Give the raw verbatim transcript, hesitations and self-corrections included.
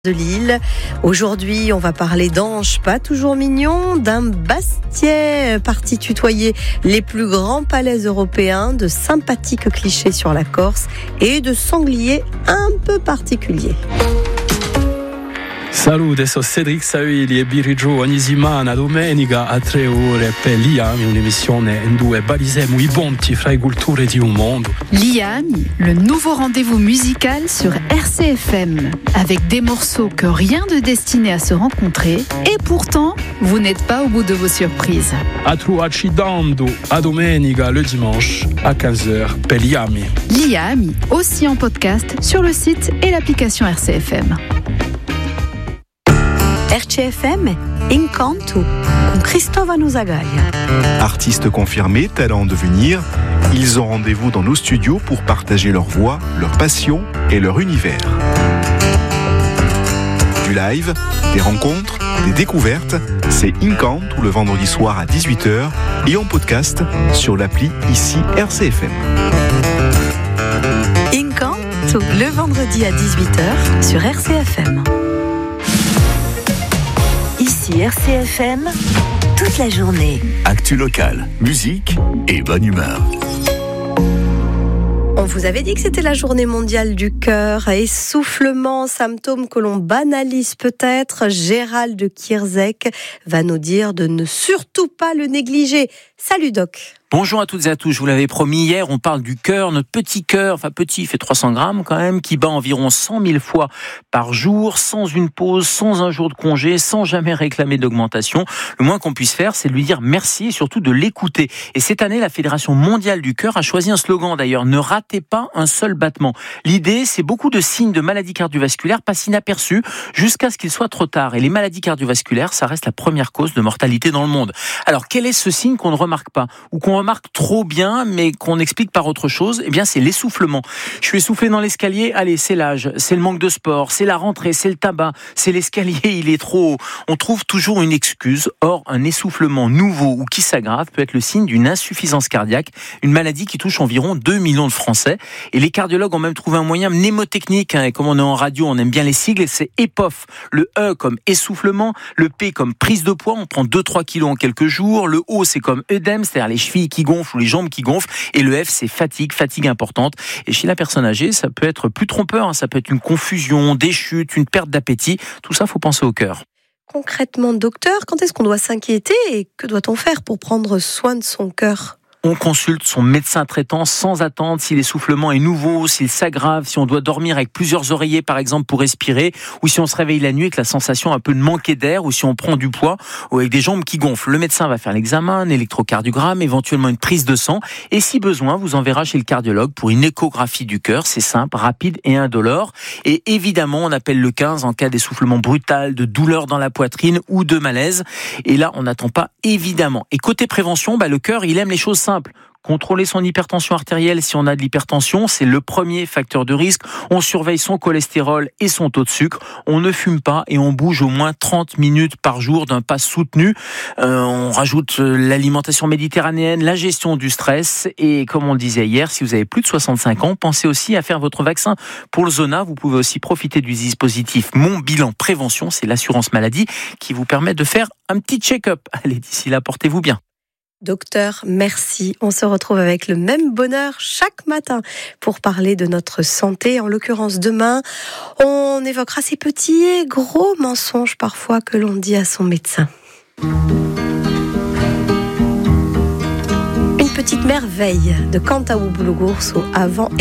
de Lille. Aujourd'hui, on va parler d'anges pas toujours mignons, d'un Bastiais parti tutoyer les plus grands palais européens, de sympathiques clichés sur la Corse et de sangliers un peu particuliers. Salute, sono Cedric Savili e Birigio ogni settimana domenica a tre ore per Liami, un'emissione in due barisemo i ponti fra le culture di un mondo. Liami, le nouveau rendez-vous musical sur R C F M, avec des morceaux que rien de destiné à se rencontrer, et pourtant, vous n'êtes pas au bout de vos surprises. A trovarci dando a domenica le dimanche à quinze heures per Liami. Liami, aussi en podcast sur le site et l'application R C F M. R C F M, Incanto, con Cristovano Zagaia. Artistes confirmés, talents en devenir, ils ont rendez-vous dans nos studios pour partager leur voix, leur passion et leur univers. Du live, des rencontres, des découvertes, c'est Incanto le vendredi soir à dix-huit heures et en podcast sur l'appli ici R C F M. Incanto, le vendredi à dix-huit heures sur R C F M. Ici R C F M, toute la journée. Actu locale, musique et bonne humeur. On vous avait dit que c'était la journée mondiale du cœur. Essoufflement, symptôme que l'on banalise peut-être. Gérald de Kierzek va nous dire de ne surtout pas le négliger. Salut Doc. Bonjour à toutes et à tous, je vous l'avais promis hier, on parle du cœur, notre petit cœur, enfin petit, il fait trois cents grammes quand même, qui bat environ cent mille fois par jour, sans une pause, sans un jour de congé, sans jamais réclamer d'augmentation. Le moins qu'on puisse faire, c'est de lui dire merci et surtout de l'écouter. Et cette année, la Fédération mondiale du cœur a choisi un slogan d'ailleurs, ne ratez pas un seul battement. L'idée, c'est beaucoup de signes de maladies cardiovasculaires passent inaperçus jusqu'à ce qu'il soit trop tard. Et les maladies cardiovasculaires, ça reste la première cause de mortalité dans le monde. Alors, quel est ce signe qu'on ne remarque pas ou qu'on remarque trop bien, mais qu'on explique par autre chose? Eh bien, c'est l'essoufflement. Je suis essoufflé dans l'escalier. Allez, c'est l'âge, c'est le manque de sport, c'est la rentrée, c'est le tabac, c'est l'escalier, il est trop haut. On trouve toujours une excuse. Or, un essoufflement nouveau ou qui s'aggrave peut être le signe d'une insuffisance cardiaque, une maladie qui touche environ deux millions de Français. Et les cardiologues ont même trouvé un moyen mnémotechnique. Hein, et comme on est en radio, on aime bien les sigles. C'est E P O F. Le E comme essoufflement, le P comme prise de poids. On prend deux à trois kilos en quelques jours. Le O, c'est comme œdème, c'est-à-dire les chevilles qui gonflent ou les jambes qui gonflent, et le F c'est fatigue, fatigue importante. Et chez la personne âgée, ça peut être plus trompeur, hein. Ça peut être une confusion, des chutes, une perte d'appétit. Tout ça, faut penser au cœur. Concrètement, docteur, quand est-ce qu'on doit s'inquiéter et que doit-on faire pour prendre soin de son cœur ? On consulte son médecin traitant sans attendre si l'essoufflement est nouveau, s'il s'aggrave, si on doit dormir avec plusieurs oreillers par exemple pour respirer, ou si on se réveille la nuit avec la sensation un peu de manquer d'air, ou si on prend du poids, ou avec des jambes qui gonflent. Le médecin va faire l'examen, un électrocardiogramme, éventuellement une prise de sang, et si besoin, vous enverra chez le cardiologue pour une échographie du cœur. C'est simple, rapide et indolore. Et évidemment, on appelle le quinze en cas d'essoufflement brutal, de douleur dans la poitrine ou de malaise. Et là, on n'attend pas évidemment. Et côté prévention, bah, le cœur, il aime les choses simples. Contrôler son hypertension artérielle si on a de l'hypertension, c'est le premier facteur de risque. On surveille son cholestérol et son taux de sucre. On ne fume pas et on bouge au moins trente minutes par jour d'un pas soutenu. Euh, on rajoute l'alimentation méditerranéenne, la gestion du stress. Et comme on le disait hier, si vous avez plus de soixante-cinq ans, pensez aussi à faire votre vaccin pour le zona. Vous pouvez aussi profiter du dispositif Mon Bilan Prévention. C'est l'assurance maladie qui vous permet de faire un petit check-up. Allez, d'ici là, portez-vous bien. Docteur, merci. On se retrouve avec le même bonheur chaque matin pour parler de notre santé. En l'occurrence, demain, on évoquera ces petits et gros mensonges parfois que l'on dit à son médecin. Une petite merveille de Cantaou Boulogurso avant